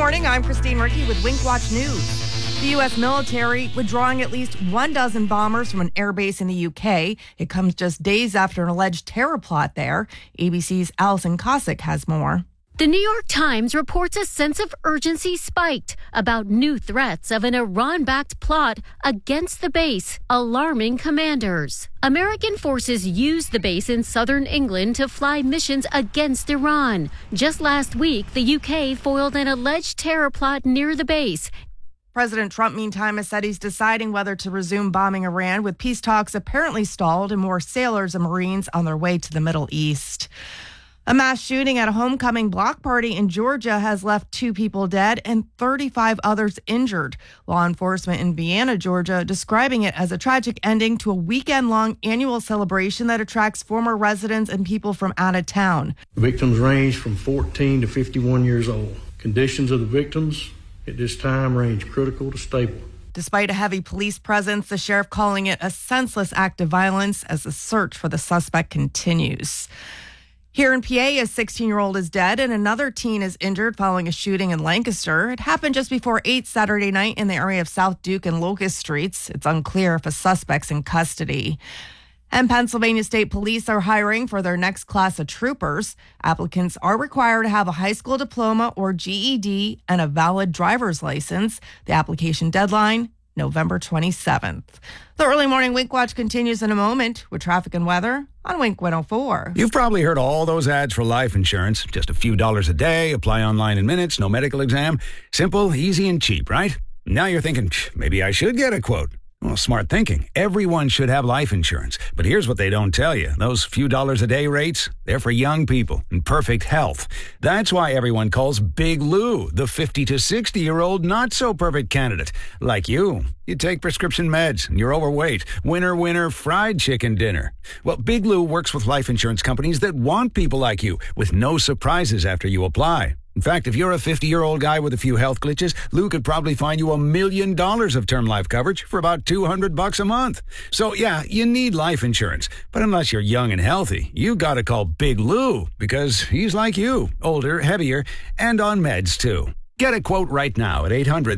morning, I'm Christine Ricky with Wink Watch News. The U.S. military withdrawing at least 12 bombers from an airbase in the UK. It comes just days after an alleged terror plot there. ABC's Allison Cossack has more. The New York Times reports a sense of urgency spiked about new threats of an Iran-backed plot against the base, alarming commanders. American forces used the base in southern England to fly missions against Iran. Just last week, the UK foiled an alleged terror plot near the base. President Trump, meantime, has said he's deciding whether to resume bombing Iran, with peace talks apparently stalled and more sailors and Marines on their way to the Middle East. A mass shooting at a homecoming block party in Georgia has left 2 people dead and 35 others injured. Law enforcement in Vienna, Georgia, describing it as a tragic ending to a weekend-long annual celebration that attracts former residents and people from out of town. Victims range from 14 to 51 years old. Conditions of the victims at this time range critical to stable. Despite a heavy police presence, the sheriff calling it a senseless act of violence as the search for the suspect continues. Here in PA, a 16-year-old is dead and another teen is injured following a shooting in Lancaster. It happened just before 8 Saturday night in the area of South Duke and Locust Streets. It's unclear if a suspect's in custody. And Pennsylvania State Police are hiring for their next class of troopers. Applicants are required to have a high school diploma or GED and a valid driver's license. The application deadline, November 27th. The early morning Wink Watch continues in a moment with traffic and weather on Wink 104. You've probably heard all those ads for life insurance. Just a few dollars a day, apply online in minutes, no medical exam. Simple, easy, and cheap, right? Now you're thinking, maybe I should get a quote. Well, smart thinking. Everyone should have life insurance. But here's what they don't tell you. Those few dollars a day rates, they're for young people in perfect health. That's why everyone calls Big Lou the 50 to 60-year-old not-so-perfect candidate. Like you. You take prescription meds and you're overweight. Winner, fried chicken dinner. Well, Big Lou works with life insurance companies that want people like you with no surprises after you apply. In fact, if you're a 50-year-old guy with a few health glitches, Lou could probably find you $1 million of term life coverage for about $200 a month. So, yeah, you need life insurance. But unless you're young and healthy, you got to call Big Lou because he's like you, older, heavier, and on meds, too. Get a quote right now at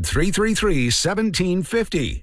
800-333-1750,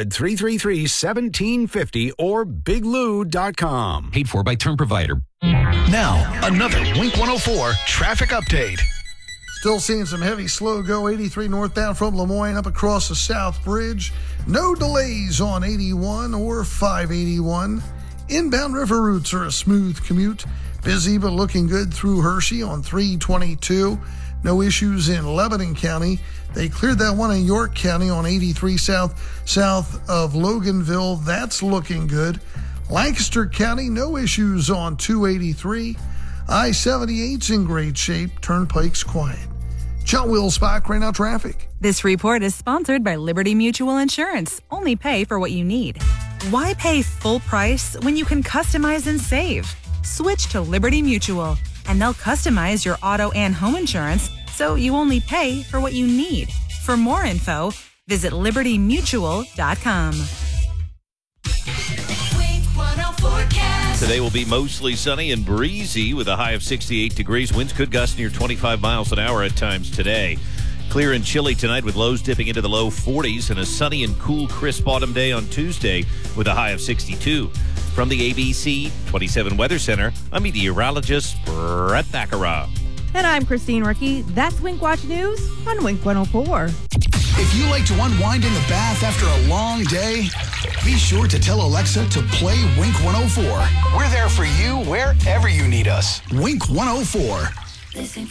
800-333-1750, or biglou.com. Paid for by Term Provider. Now, another Wink 104 traffic update. Still seeing some heavy slow go 83 northbound from Lemoyne up across the South Bridge. No delays on 81 or 581. Inbound river routes are a smooth commute. Busy but looking good through Hershey on 322. No issues in Lebanon County. They cleared that one in York County on 83 south of Loganville. That's looking good. Lancaster County, no issues on 283. I-78's in great shape. Turnpike's quiet. John Wills-Bach, right now traffic. This report is sponsored by Liberty Mutual Insurance. Only pay for what you need. Why pay full price when you can customize and save? Switch to Liberty Mutual, and they'll customize your auto and home insurance so you only pay for what you need. For more info, visit libertymutual.com. Today will be mostly sunny and breezy with a high of 68 degrees. Winds could gust near 25 miles an hour at times today. Clear and chilly tonight with lows dipping into the low 40s, and a sunny and cool, crisp autumn day on Tuesday with a high of 62. From the ABC 27 Weather Center, I'm meteorologist Brett Thakara. And I'm Christine Ricky. That's Wink Watch News on Wink 104. If you like to unwind in the bath after a long day, be sure to tell Alexa to play Wink 104. We're there for you wherever you need us. Wink 104.